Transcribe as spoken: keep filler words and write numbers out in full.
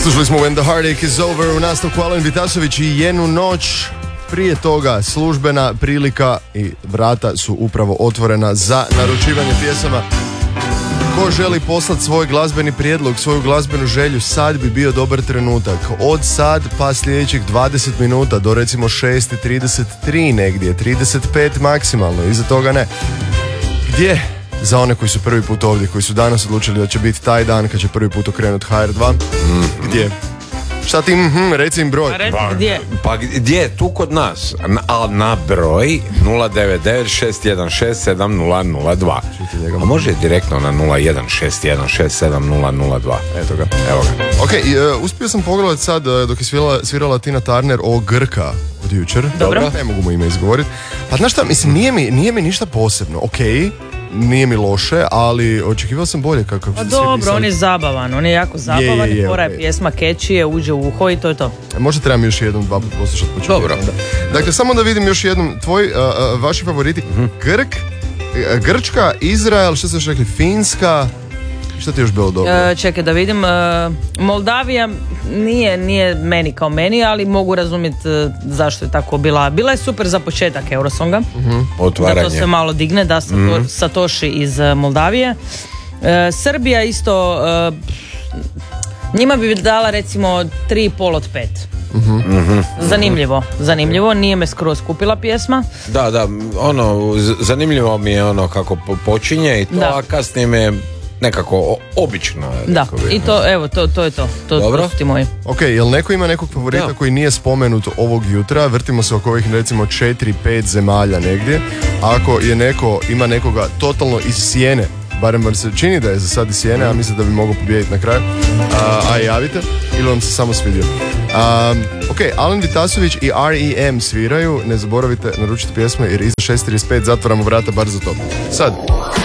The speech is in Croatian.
Slušali smo When the Heartache is Over u nastavku Alen Vitasović i Jednu noć. Prije toga službena prilika i vrata su upravo otvorena za naručivanje pjesama. Ko želi poslati svoj glazbeni prijedlog, svoju glazbenu želju, sad bi bio dobar trenutak. Od sad pa sljedećih dvadeset minuta do recimo šest i trideset tri negdje, trideset pet maksimalno, iza toga ne. Gdje? Za one koji su prvi put ovdje, koji su danas odlučili da će biti taj dan kad će prvi put okrenuti ha er dva. Mm-hmm. Gdje? Šta ti, mm-hmm, reci im broj. Pa, gdje? Pa gdje? Tu kod nas. A na broj nula devet devet šest jedan šest sedam nula nula dva. A može direktno na nula jedan šest jedan šest sedam nula nula dva. Eto ga. Evo ga. Ok, uh, uspio sam pogledati sad uh, dok je svirala, svirala Tina Turner o Grka od jučer. Dobro. Ne mogu mu ime izgovoriti. Pa znaš šta, mislim, nije mi, nije mi ništa posebno. Ok, nije mi loše, ali očekivao sam bolje kako Pa dobro, on je zabavan, on je jako zabavan je, je, i fora je okay. Pjesma catchy, uđe u uho i to je to. Možda trebam još jednom dva put poslušati. Dobro. Dakle, samo da vidim još jednom, tvoj, uh, uh, vaši favoriti, mm-hmm. Grk, uh, Grčka, Izrael, što ste još rekli, Finska, što ti još bilo dobro? E, čekaj da vidim, e, Moldavija nije, nije meni kao meni, ali mogu razumjeti e, zašto je tako bila. Bila je super za početak Eurosonga, mm-hmm. Otvaranje. Da to se malo digne, da Sato, mm-hmm. Satoshi iz Moldavije. E, Srbija isto, e, njima bi dala recimo tri i pol od pet. Mm-hmm. Zanimljivo, zanimljivo, nije me skroz kupila pjesma. Da, da, ono, zanimljivo mi je ono kako počinje i to, da. A kasnije me nekako obično. Da, i to, evo, to, to je to. To, to su ti moji. Ok, jel neko ima nekog favorita da. koji nije spomenut ovog jutra? Vrtimo se oko ovih recimo četiri pet zemalja negdje. Ako je neko, ima nekoga totalno iz sjene, barem vam se čini da je za sad iz sjene, a mislim da bi mogao pobijediti na kraju, a, a javite, ili vam se samo svidio. Um, ok, Alen Vitasović i R E M sviraju, ne zaboravite naručiti pjesme jer iza šest trideset pet zatvaramo vrata bar za to. Sad